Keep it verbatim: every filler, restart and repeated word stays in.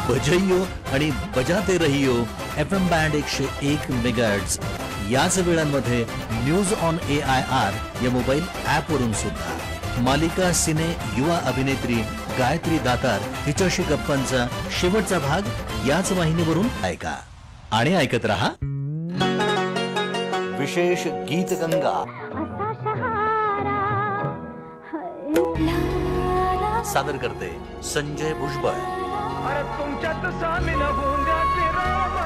बजाइयो आणि बजाते रहियो एफ एम बँड एकशे एक मेगाहर्ट्झ याच वेळांमध्ये news on A I R या मोबाईल ऍप वरून सुद्धा मालिका सिने युवा अभिनेत्री गायत्री दातार हिच्याशी गप्पांचा शेवटचा भाग याच वाहिनीवरून ऐका आणि ऐकत रहा विशेष गीत गंगा सादर करते संजय भुजबळ. अरे तुमच्यात सामील होऊन द्या